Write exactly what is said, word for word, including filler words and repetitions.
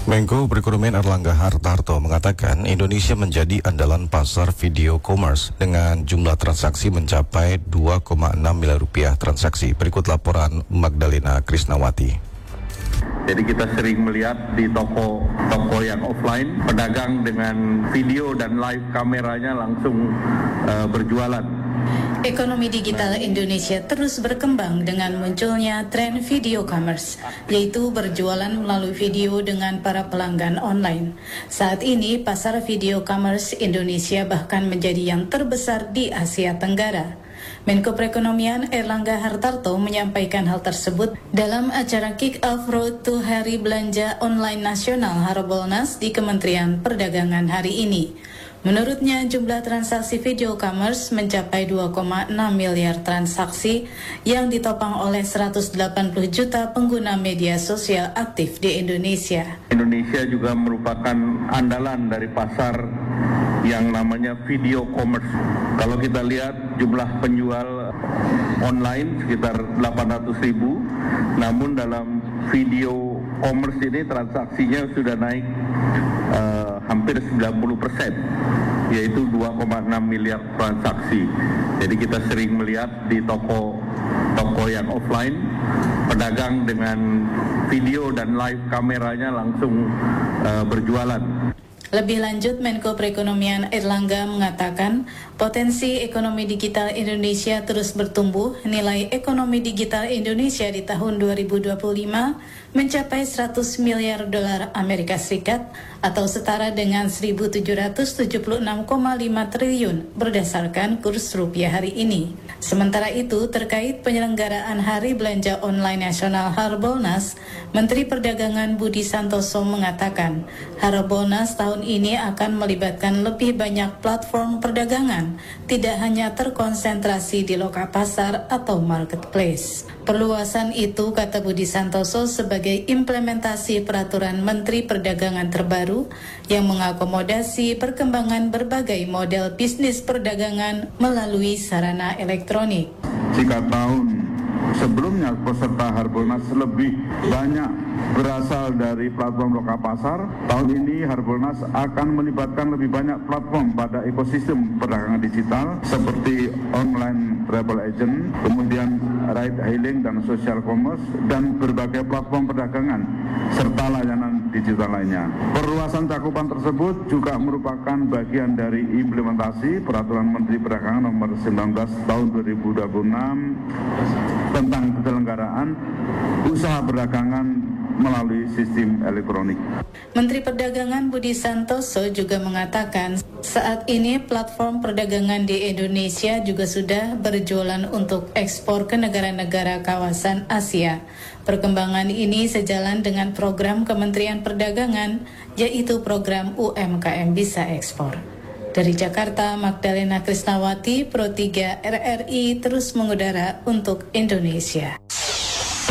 Menko Perekonomian Erlangga Hartarto mengatakan Indonesia menjadi andalan pasar video commerce dengan jumlah transaksi mencapai dua koma enam miliar rupiah transaksi. Berikut laporan Magdalena Krisnawati. Jadi kita sering melihat di toko-toko yang offline, pedagang dengan video dan live kameranya langsung uh, berjualan. Ekonomi digital Indonesia terus berkembang dengan munculnya tren video commerce, yaitu berjualan melalui video dengan para pelanggan online. Saat ini, pasar video commerce Indonesia bahkan menjadi yang terbesar di Asia Tenggara. Menko Perekonomian Erlangga Hartarto menyampaikan hal tersebut dalam acara Kick-Off Road to Hari Belanja Online Nasional Harbolnas di Kementerian Perdagangan hari ini. Menurutnya, jumlah transaksi video commerce mencapai dua koma enam miliar transaksi yang ditopang oleh seratus delapan puluh juta pengguna media sosial aktif di Indonesia. Indonesia juga merupakan andalan dari pasar yang namanya video commerce. Kalau kita lihat jumlah penjual online sekitar delapan ratus ribu, namun dalam video commerce ini transaksinya sudah naik uh, hampir sembilan puluh persen, yaitu dua koma enam miliar transaksi. Jadi kita sering melihat di toko-toko yang offline, pedagang dengan video dan live kameranya langsung uh, berjualan. Lebih lanjut, Menko Perekonomian Erlangga mengatakan potensi ekonomi digital Indonesia terus bertumbuh. Nilai ekonomi digital Indonesia di tahun dua ribu dua puluh lima mencapai seratus miliar dolar Amerika Serikat atau setara dengan seribu tujuh ratus tujuh puluh enam koma lima triliun berdasarkan kurs rupiah hari ini. Sementara itu, terkait penyelenggaraan Hari Belanja Online Nasional Harbolnas, Menteri Perdagangan Budi Santoso mengatakan Harbolnas tahun ini akan melibatkan lebih banyak platform perdagangan, tidak hanya terkonsentrasi di loka pasar atau marketplace. Perluasan itu, kata Budi Santoso, sebagai implementasi peraturan Menteri Perdagangan terbaru yang mengakomodasi perkembangan berbagai model bisnis perdagangan melalui sarana elektronik. Jika tahun sebelumnya peserta Harbolnas lebih banyak berasal dari platform lokal pasar, tahun ini Harbolnas akan melibatkan lebih banyak platform pada ekosistem perdagangan digital seperti online travel agent, kemudian ride hailing dan social commerce, dan berbagai platform perdagangan serta layanan digital lainnya. Perluasan cakupan tersebut juga merupakan bagian dari implementasi Peraturan Menteri Perdagangan Nomor sembilan belas Tahun dua ribu dua puluh enam tentang penyelenggaraan usaha perdagangan melalui sistem elektronik. Menteri Perdagangan Budi Santoso juga mengatakan saat ini platform perdagangan di Indonesia juga sudah berjualan untuk ekspor ke negara-negara kawasan Asia. Perkembangan ini sejalan dengan program Kementerian Perdagangan, yaitu program U M K M Bisa Ekspor. Dari Jakarta, Magdalena Krisnawati, Pro tiga R R I terus mengudara untuk Indonesia.